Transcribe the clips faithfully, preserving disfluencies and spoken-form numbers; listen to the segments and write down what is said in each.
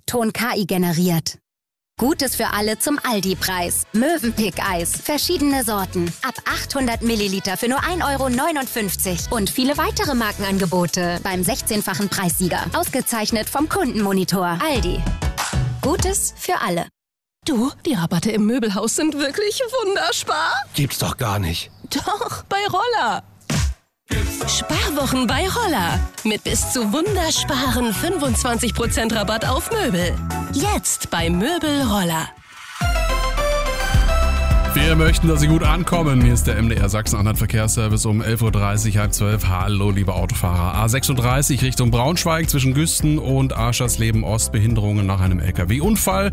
Ton K I generiert. Gutes für alle zum Aldi-Preis. Mövenpick-Eis. Verschiedene Sorten. Ab achthundert Milliliter für nur ein Euro neunundfünfzig. Und viele weitere Markenangebote beim sechzehnfachen Preissieger. Ausgezeichnet vom Kundenmonitor. Aldi. Gutes für alle. Du, die Rabatte im Möbelhaus sind wirklich wunderspar. Gibt's doch gar nicht. Doch, bei Roller. Sparwochen bei Roller. Mit bis zu wundersparen fünfundzwanzig Prozent Rabatt auf Möbel. Jetzt bei Möbel Roller. Wir möchten, dass Sie gut ankommen. Hier ist der M D R Sachsen-Anhalt Verkehrsservice um elf Uhr dreißig, halb zwölf. Hallo, liebe Autofahrer. A sechsunddreißig Richtung Braunschweig zwischen Güsten und Aschersleben Ost. Behinderungen nach einem L K W-Unfall.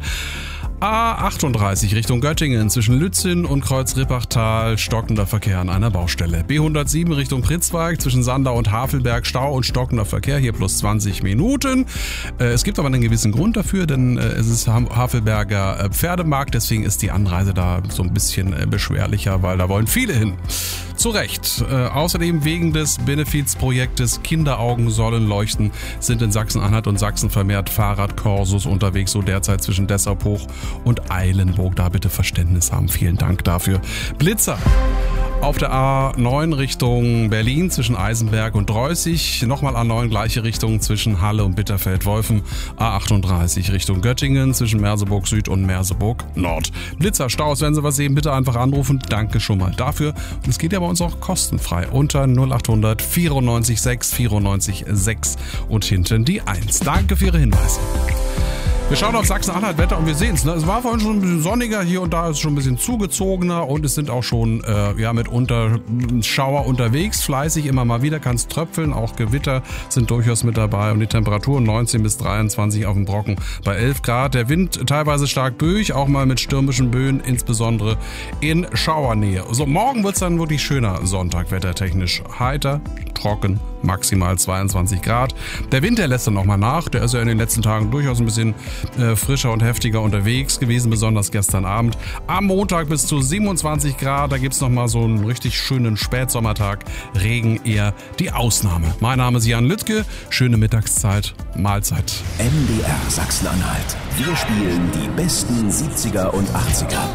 A achtunddreißig Richtung Göttingen zwischen Lützen und Kreuz-Rippachtal, stockender Verkehr an einer Baustelle. B hundertsieben Richtung Pritzwalk zwischen Sandau und Havelberg, Stau und stockender Verkehr, hier plus zwanzig Minuten. Es gibt aber einen gewissen Grund dafür, denn es ist Havelberger Pferdemarkt, deswegen ist die Anreise da so ein bisschen beschwerlicher, weil da wollen viele hin. Zu Recht. Äh, außerdem wegen des Benefizprojektes Kinderaugen sollen leuchten, sind in Sachsen-Anhalt und Sachsen vermehrt Fahrradkorsos unterwegs, so derzeit zwischen Dessau hoch und Eilenburg. Da bitte Verständnis haben. Vielen Dank dafür. Blitzer. Auf der A neun Richtung Berlin zwischen Eisenberg und Dreußig. Nochmal A neun gleiche Richtung zwischen Halle und Bitterfeld-Wolfen. A achtunddreißig Richtung Göttingen zwischen Merseburg Süd und Merseburg Nord. Blitzer, Staus, wenn Sie was sehen, bitte einfach anrufen. Danke schon mal dafür. Und es geht ja bei uns auch kostenfrei unter null achthundert vierundneunzig sechs vierundneunzig sechs und hinten die eins. Danke für Ihre Hinweise. Wir schauen auf Sachsen-Anhalt Wetter und wir sehen es. Ne? Es war vorhin schon ein bisschen sonniger, hier und da ist es schon ein bisschen zugezogener und es sind auch schon äh, ja, mitunter Schauer unterwegs. Fleißig immer mal wieder, kann es tröpfeln. Auch Gewitter sind durchaus mit dabei und die Temperaturen neunzehn bis dreiundzwanzig auf dem Brocken bei elf Grad. Der Wind teilweise stark böig, auch mal mit stürmischen Böen, insbesondere in Schauernähe. So, morgen wird es dann wirklich schöner Sonntag, wettertechnisch heiter, trocken, maximal zweiundzwanzig Grad. Der Wind, der lässt dann nochmal nach. Der ist ja in den letzten Tagen durchaus ein bisschen äh, frischer und heftiger unterwegs gewesen, besonders gestern Abend. Am Montag bis zu siebenundzwanzig Grad. Da gibt's nochmal so einen richtig schönen Spätsommertag. Regen eher die Ausnahme. Mein Name ist Jan Lüttke. Schöne Mittagszeit. Mahlzeit. M D R Sachsen-Anhalt. Wir spielen die besten siebziger und achtziger.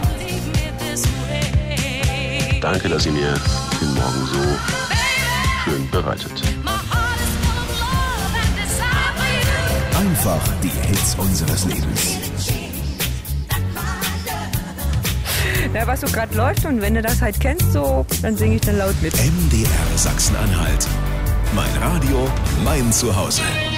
Danke, dass ihr mir den Morgen so schön bereitet. Einfach die Hits unseres Lebens. Na, was so gerade läuft und wenn du das halt kennst, so, dann singe ich dann laut mit. M D R Sachsen-Anhalt. Mein Radio, mein Zuhause.